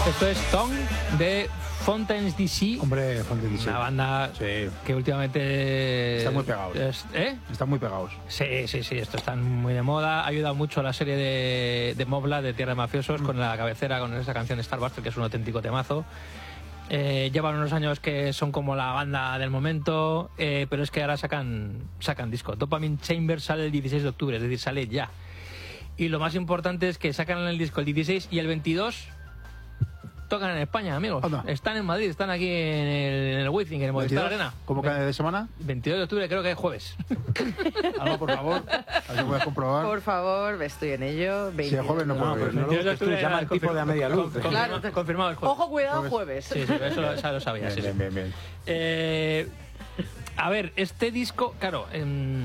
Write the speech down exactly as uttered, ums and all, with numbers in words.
Esto es Tongue de Fontaines D C. Hombre, Fontaines D C. Una banda sí. que últimamente... Están muy pegados. Es, ¿Eh? Están muy pegados. Sí, sí, sí, esto están muy de moda. Ha ayudado mucho a la serie de, de Mobla, de Tierra de Mafiosos, mm. con la cabecera, con esa canción Starbuster, que es un auténtico temazo. Eh, llevan unos años que son como la banda del momento, eh, pero es que ahora sacan, sacan disco. Dopamine Chamber sale el dieciséis de octubre, es decir, sale ya. Y lo más importante es que sacan el disco el dieciséis y el veintidós tocan en España, amigos. Anda. Están en Madrid, están aquí en el, en el Wizzing, en el Movistar Arena. ¿Cómo cae de semana? veintidós de octubre, creo que es jueves. Algo, por favor. Así voy a comprobar. Por favor, estoy en ello. Si es jueves, no puedo ver. No, no, no, tú llama el tipo de a media luz. Confirmado, Claro. confirmado el jueves. Ojo, cuidado, jueves. Sí, sí, eso lo, eso lo sabía. Bien, Sí, bien, sí. bien, bien. Eh, a ver, este disco, claro... Eh,